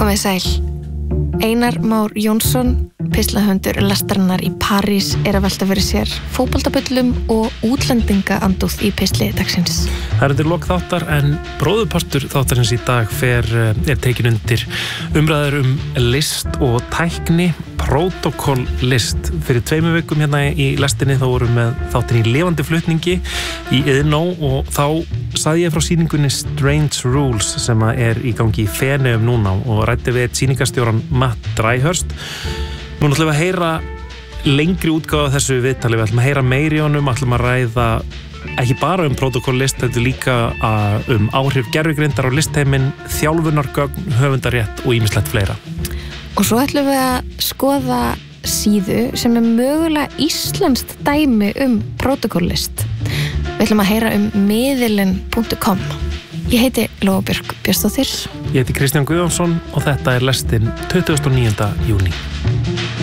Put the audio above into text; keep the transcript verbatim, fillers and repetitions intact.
Komið sæl. Einar Már Jónsson, pislahöfundur lestarinnar í París, er að velta fyrir sér fótboltabullum og útlendingaandúð í pisli dagsins. Það er undir lok þáttar en bróðurpartur þáttarins í dag fer, er tekin undir umræður um list og tækni, protokoll-list. Fyrir tveimur vikum hérna í lestinni þá vorum við þáttin í lifandi flutningi í Iðnó og þá sagði ég frá sýningunni Strange Rules sem er í gangi í Feneyjum núna og ræddi við sýningarstjóran Matt Dryhurst. Nú ætlum við að heyra lengri útgáfa af þessu viðtali, við ætlum að heyra meiri í honum, ætlum að ræða ekki bara um protokoll-list, þetta er líka um áhrif gervigreindar á listheiminn, þjálfunargögn, höfundarétt og ýmislegt fleira. Og svo ætlum við að skoða síðu sem er mögulega íslenskt dæmi um protokoll-list. Við ætlum að heyra um miðilinn punktur com. Ég heiti Lóa Björk Björnsdóttir. Ég heiti Kristján Guðjónsson og þetta er lestin tuttugasta og níunda júní.